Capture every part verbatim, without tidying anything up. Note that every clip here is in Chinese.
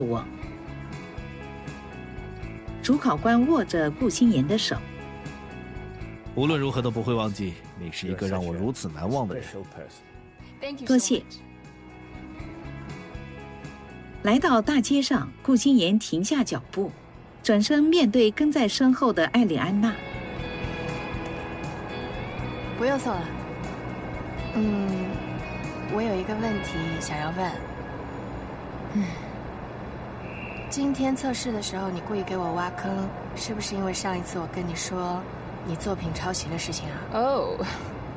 我。主考官握着顾心妍的手。 无论如何都不会忘记，你是一个让我如此难忘的人。 多谢。来到大街上，顾心妍停下脚步，转身面对跟在身后的艾莉安娜。 不用送了。嗯，我有一个问题想要问。嗯，今天测试的时候，你故意给我挖坑，是不是因为上一次我跟你说你作品抄袭的事情啊？ 哦， oh.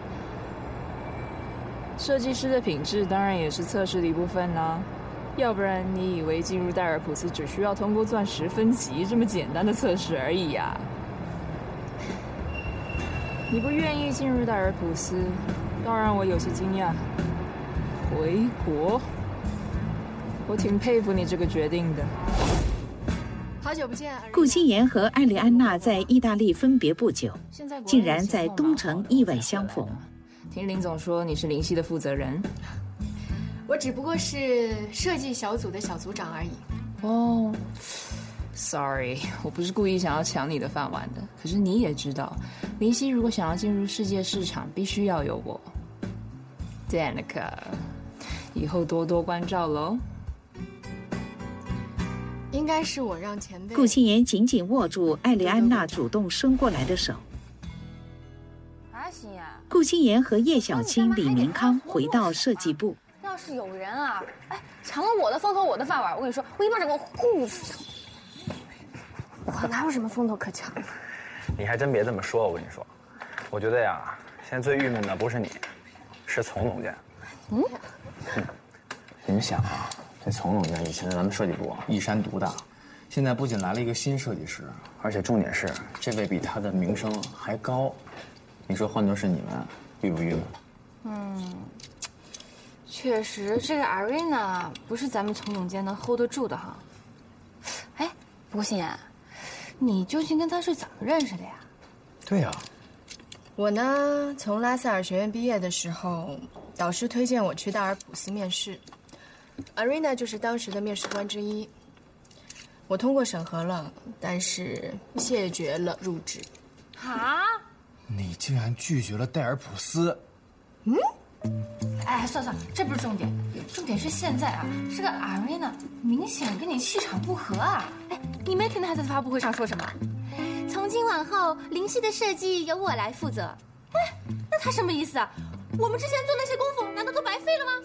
设计师的品质当然也是测试的一部分呢、啊。要不然你以为进入戴尔普斯只需要通过钻石分级这么简单的测试而已呀、啊？你不愿意进入戴尔普斯，倒让我有些惊讶。回国，我挺佩服你这个决定的。 好久不见。 顾心妍和艾莉安娜在意大利分别不久，竟然在东城意外相逢。 听林总说你是林系的负责人。 我只不过是设计小组的小组长而已。 哦、oh, ，sorry， 我不是故意想要抢你的饭碗的。可是你也知道，林夕如果想要进入世界市场，必须要有我。Danica， 以后多多关照喽。 应该是我让前辈。 顾心妍紧紧握住艾莉安娜主动伸过来的手。 啊，心妍。 顾心妍和叶小青、李明康回到设计部。 要是有人啊，哎，抢了我的风头，我的饭碗，我跟你说，我一巴掌给我呼死他！我哪有什么风头可抢？ 你还真别这么说，我跟你说，我觉得呀，现在最郁闷的不是你，是丛总监。嗯，嗯你们想啊，这丛总监以前在咱们设计部啊一山独大，现在不仅来了一个新设计师，而且重点是这位比他的名声还高。你说换作是你们，郁不郁闷？ 嗯。确实，这个 Irina 不是咱们丛总监能 hold 得住的哈。哎，不过心妍，你究竟跟他是怎么认识的呀？ 对呀、啊， 我呢，从拉塞尔学院毕业的时候，导师推荐我去戴尔普斯面试 ，Irina 就是当时的面试官之一。我通过审核了，但是谢绝了入职。 啊？ 你竟然拒绝了戴尔普斯？ 嗯？ 哎，算算，这不是重点，重点是现在啊，这个 Irina 明显跟你气场不合啊！哎，你没听他在发布会上说什么？从今往后，林系的设计由我来负责。哎，那他什么意思啊？我们之前做那些功夫，难道都白费了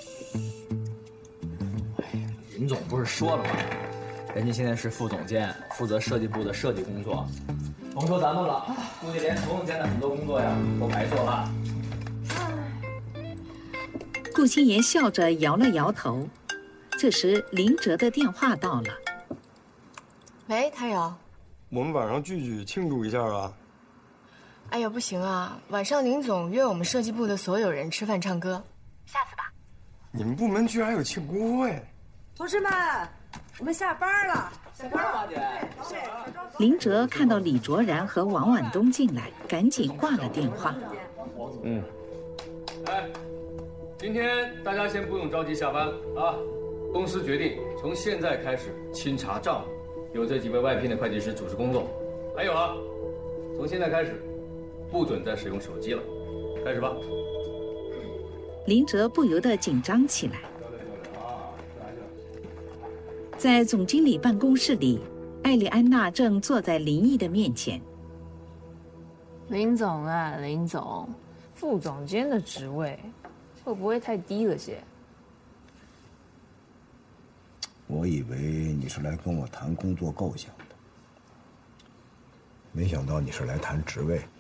吗？哎呀，林总不是说了吗？人家现在是副总监，负责设计部的设计工作。甭说咱们了，估计连总总监的很多工作呀都白做了。 顾心妍笑着摇了摇头。这时，林哲的电话到了。 喂，他有。 我们晚上聚聚庆祝一下啊！ 哎呀，不行啊，晚上林总约我们设计部的所有人吃饭唱歌，下次吧。 你们部门居然还有庆功会！ 同事们，我们下班了。 下班了，姐。 林哲看到李卓然和王婉东进来，赶紧挂了电话。 嗯。哎。今天大家先不用着急下班啊！公司决定从现在开始清查账目，由这几位外聘的会计师主持工作。还有啊，从现在开始不准再使用手机了。开始吧。 林哲不由得紧张起来。在总经理办公室里，艾莉安娜正坐在林毅的面前。 林总啊，林总，副总监的职位。会不会太低了些？ 我以为你是来跟我谈工作构想的，没想到你是来谈职位。